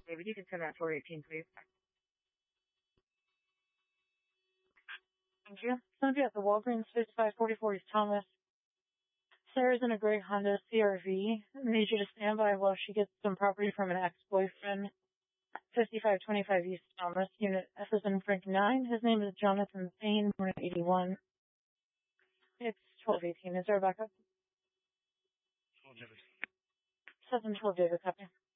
David, you can send that 418, please. Thank you. Somebody at the Walgreens, 5544 East Thomas. Sarah's in a gray Honda CRV. I need you to stand by while she gets some property from an ex-boyfriend. 5525 East Thomas, Unit F is in Frank 9. His name is Jonathan Payne, born in 81. It's 1218. Is there a backup? 12 David. 712 David, copy.